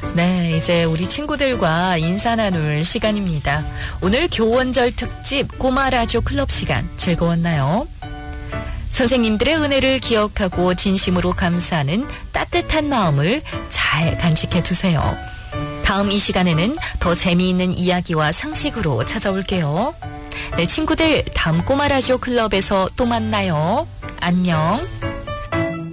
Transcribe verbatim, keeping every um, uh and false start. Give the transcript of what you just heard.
네, 이제 우리 친구들과 인사 나눌 시간입니다. 오늘 교원절 특집 꼬마 라디오 클럽 시간 즐거웠나요? 선생님들의 은혜를 기억하고 진심으로 감사하는 따뜻한 마음을 잘 간직해 두세요. 다음 이 시간에는 더 재미있는 이야기와 상식으로 찾아올게요. 네, 친구들 다음 꼬마 라디오 클럽에서 또 만나요. 안녕.